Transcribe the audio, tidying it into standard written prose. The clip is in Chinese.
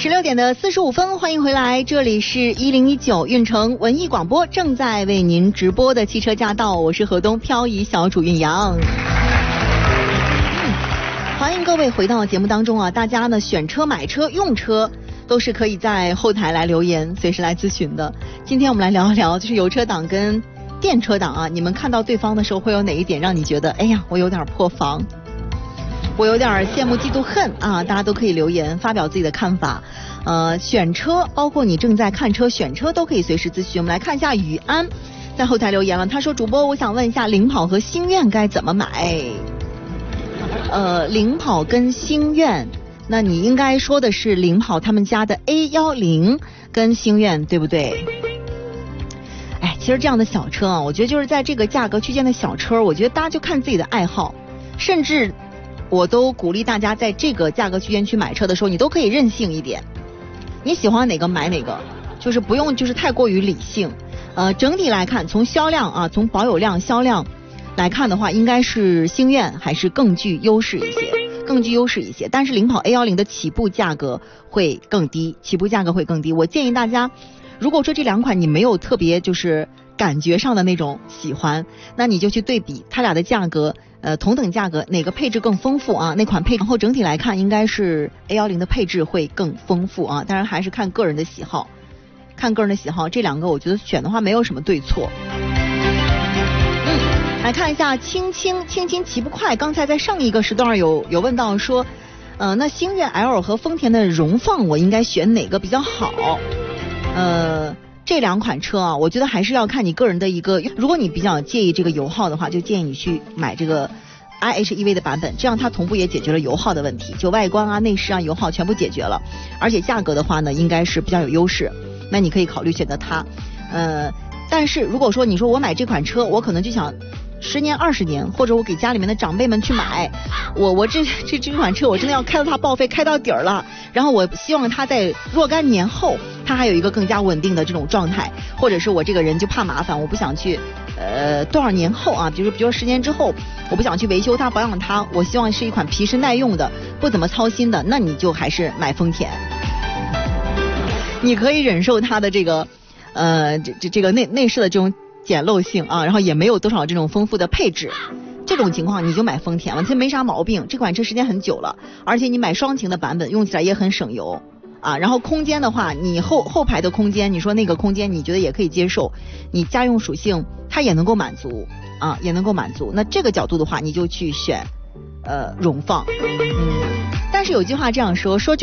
16:45，欢迎回来，这里是1019运城文艺广播，正在为您直播的汽车驾到，我是河东漂移小主运阳。欢迎各位回到节目当中啊！大家呢选车、买车、用车都是可以在后台来留言，随时来咨询的。今天我们来聊一聊，就是油车党跟电车党啊，你们看到对方的时候会有哪一点让你觉得，哎呀，我有点破防？我有点羡慕嫉妒恨啊！大家都可以留言发表自己的看法。选车，包括你正在看车、选车都可以随时咨询。我们来看一下雨安在后台留言了，他说：主播，我想问一下领跑和星愿该怎么买？领跑跟星愿，那你应该说的是领跑他们家的 A10跟星愿，对不对？哎，其实这样的小车啊，我觉得就是在这个价格区间的小车，我觉得大家就看自己的爱好，甚至我都鼓励大家在这个价格区间去买车的时候，你都可以任性一点，你喜欢哪个买哪个，就是不用就是太过于理性。整体来看，从销量啊，从保有量、销量来看的话，应该是星愿还是更具优势一些，但是领跑 A10的起步价格会更低，我建议大家，如果说这两款你没有特别就是感觉上的那种喜欢，那你就去对比它俩的价格，同等价格哪个配置更丰富啊？那款配置，然后整体来看应该是 A10的配置会更丰富啊，当然还是看个人的喜好，这两个我觉得选的话没有什么对错。来看一下青青骑不快，刚才在上一个时段有问到说，那星越 L 和丰田的荣放我应该选哪个比较好？这两款车啊，我觉得还是要看你个人的一个，如果你比较介意这个油耗的话，就建议你去买这个 IHEV 的版本，这样它同步也解决了油耗的问题，就外观啊、内饰啊、油耗全部解决了，而且价格的话呢，应该是比较有优势，那你可以考虑选择它。但是如果说你说我买这款车，我可能就想10年20年，或者我给家里面的长辈们去买，我这款车我真的要开到它报废，开到底儿了，然后我希望它在若干年后它还有一个更加稳定的这种状态，或者是我这个人就怕麻烦，我不想去多少年后啊，比如说10年之后我不想去维修它保养它，我希望是一款皮实耐用的，不怎么操心的，那你就还是买丰田，你可以忍受它的这个这个内饰的这种简陋性啊，然后也没有多少这种丰富的配置，这种情况你就买丰田了，它没啥毛病，这款车时间很久了，而且你买双擎的版本用起来也很省油啊。然后空间的话，你后排的空间，你说那个空间你觉得也可以接受，你家用属性它也能够满足啊，那这个角度的话，你就去选荣放。但是有句话这样说